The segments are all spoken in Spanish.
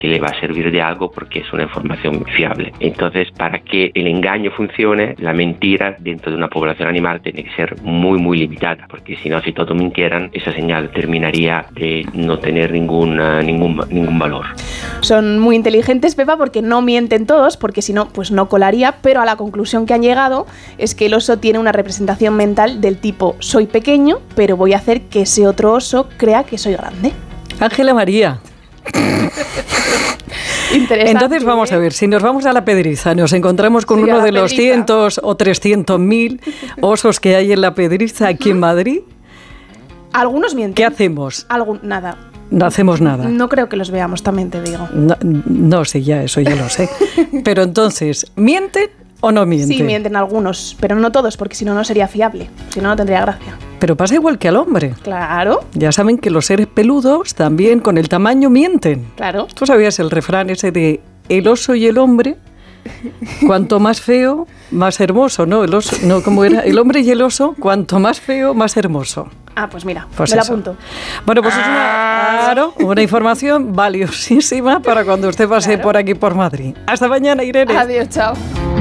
que le va a servir de algo porque es una información fiable. Entonces, para que el engaño funcione, la mentira dentro de una población animal tiene que ser muy, muy limitada, porque si no, si todos mintieran, esa señal terminaría de no tener ningún valor. Son muy inteligentes, Pepa, porque no mienten todos, porque si no, pues no colaría, pero a la conclusión que han llegado es que el oso tiene una representación mental del tipo: soy pequeño, pero voy a hacer que ese otro oso crea que soy grande. Ángela María. Entonces vamos a ver, si nos vamos a la Pedriza, nos encontramos con uno de los 100 o 300.000 osos que hay en la Pedriza aquí en Madrid. Algunos mienten. ¿Qué hacemos? Nada. No hacemos nada. No creo que los veamos, también te digo. No, sí, eso ya lo sé. Pero entonces, ¿mienten o no mienten? Sí, mienten algunos, pero no todos, porque si no, no sería fiable. Si no, no tendría gracia. Pero pasa igual que al hombre. Claro. Ya saben que los seres peludos también con el tamaño mienten. Claro. ¿Tú sabías el refrán ese de el oso y el hombre? Cuanto más feo, más hermoso, ¿no? ¿Cómo era? El hombre y el oso, cuanto más feo, más hermoso. Ah, pues mira, pues me lo apunto. Bueno, pues es una información valiosísima para cuando usted pase por aquí por Madrid. Hasta mañana, Irene. Adiós, chao.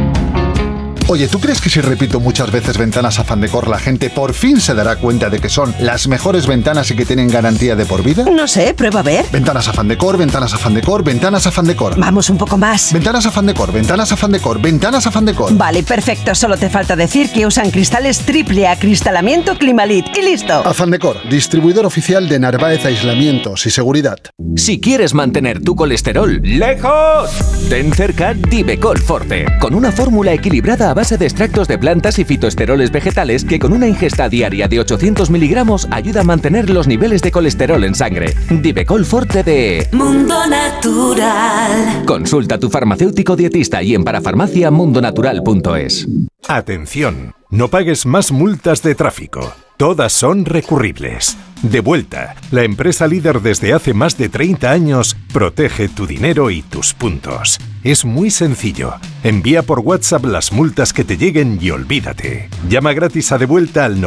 Oye, ¿tú crees que si repito muchas veces Ventanas Afán Decor, la gente por fin se dará cuenta de que son las mejores ventanas y que tienen garantía de por vida? No sé, prueba a ver. Ventanas Afán Decor, Ventanas Afán Decor, Ventanas Afán Decor. Vamos un poco más. Ventanas Afán Decor, Ventanas Afán Decor, Ventanas Afán Decor. Vale, perfecto. Solo te falta decir que usan cristales triple acristalamiento Climalit y listo. Afán Decor, distribuidor oficial de Narváez Aislamientos y Seguridad. Si quieres mantener tu colesterol lejos, ten cerca Divecol Forte, con una fórmula equilibrada a base de extractos de plantas y fitoesteroles vegetales que con una ingesta diaria de 800 miligramos ayuda a mantener los niveles de colesterol en sangre. Divecol Forte de Mundo Natural. Consulta a tu farmacéutico dietista y en parafarmacia.mundonatural.es. Atención, no pagues más multas de tráfico. Todas son recurribles. Devuelta, la empresa líder desde hace más de 30 años, protege tu dinero y tus puntos. Es muy sencillo. Envía por WhatsApp las multas que te lleguen y olvídate. Llama gratis a Devuelta al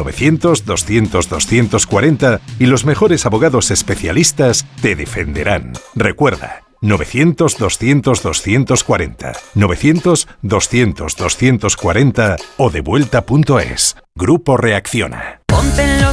900-200-240 y los mejores abogados especialistas te defenderán. Recuerda, 900-200-240, 900-200-240 o devuelta.es. Grupo Reacciona. Ponte en los